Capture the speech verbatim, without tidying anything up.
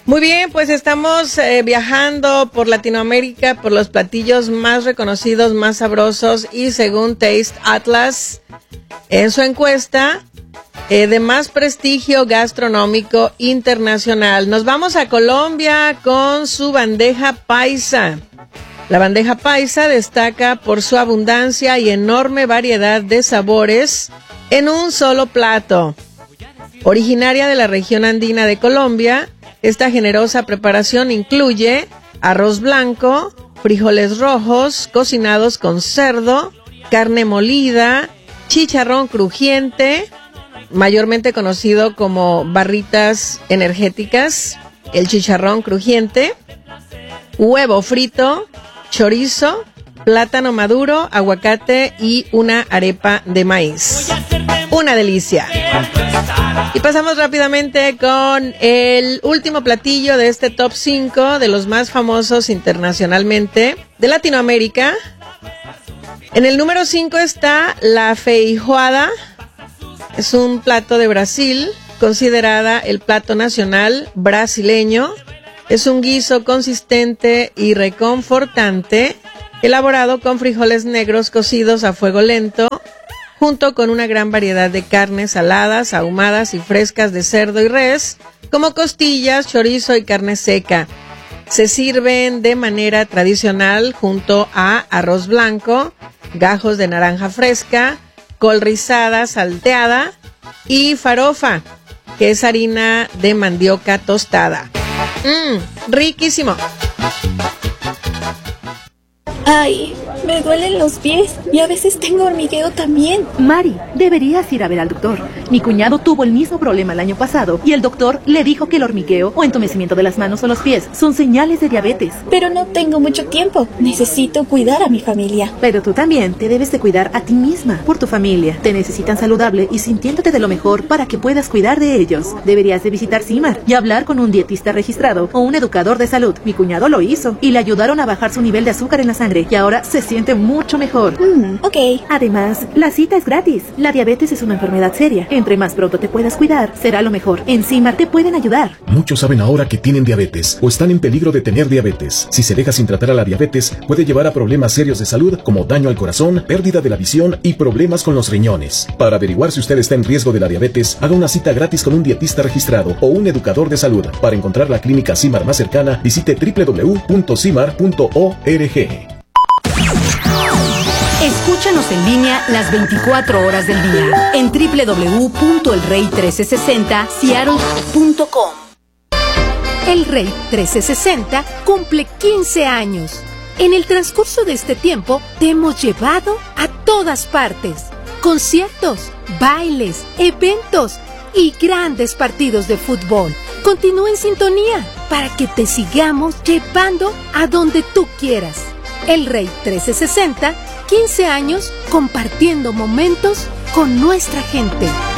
Muy bien, pues estamos eh, viajando por Latinoamérica por los platillos más reconocidos, más sabrosos y según Taste Atlas, en su encuesta eh, de más prestigio gastronómico internacional. Nos vamos a Colombia con su bandeja paisa. La bandeja paisa destaca por su abundancia y enorme variedad de sabores en un solo plato. Originaria de la región andina de Colombia, esta generosa preparación incluye arroz blanco, frijoles rojos cocinados con cerdo, carne molida, chicharrón crujiente, mayormente conocido como barritas energéticas, el chicharrón crujiente, huevo frito, chorizo, plátano maduro, aguacate y una arepa de maíz. Una delicia. Y pasamos rápidamente con el último platillo de este top cinco de los más famosos internacionalmente de Latinoamérica. En el número cinco está la feijoada. Es un plato de Brasil, considerada el plato nacional brasileño. Es un guiso consistente y reconfortante, elaborado con frijoles negros cocidos a fuego lento, junto con una gran variedad de carnes saladas, ahumadas y frescas de cerdo y res, como costillas, chorizo y carne seca. Se sirven de manera tradicional junto a arroz blanco, gajos de naranja fresca, col rizada salteada y farofa, que es harina de mandioca tostada. Mmm, riquísimo. Ay, me duelen los pies y a veces tengo hormigueo también. Mari, deberías ir a ver al doctor. Mi cuñado tuvo el mismo problema el año pasado y el doctor le dijo que el hormigueo o entumecimiento de las manos o los pies son señales de diabetes. Pero no tengo mucho tiempo. Necesito cuidar a mi familia. Pero tú también te debes de cuidar a ti misma, por tu familia. Te necesitan saludable y sintiéndote de lo mejor para que puedas cuidar de ellos. Deberías de visitar CIMAR y hablar con un dietista registrado o un educador de salud. Mi cuñado lo hizo y le ayudaron a bajar su nivel de azúcar en la sangre y ahora se siente mucho mejor. Mm, ok. Además, la cita es gratis. La diabetes es una enfermedad seria. Entre más pronto te puedas cuidar, será lo mejor. En CIMAR te pueden ayudar. Muchos saben ahora que tienen diabetes o están en peligro de tener diabetes. Si se deja sin tratar a la diabetes, puede llevar a problemas serios de salud como daño al corazón, pérdida de la visión y problemas con los riñones. Para averiguar si usted está en riesgo de la diabetes, haga una cita gratis con un dietista registrado o un educador de salud. Para encontrar la clínica CIMAR más cercana, visite doble u doble u doble u punto cimar punto org. Escúchanos en línea las veinticuatro horas del día en doble u doble u doble u punto el rey trece sesenta seattle punto com. El Rey trece sesenta cumple quince años. En el transcurso de este tiempo te hemos llevado a todas partes. Conciertos, bailes, eventos y grandes partidos de fútbol. Continúa en sintonía para que te sigamos llevando a donde tú quieras. El Rey trece sesenta, quince años compartiendo momentos con nuestra gente.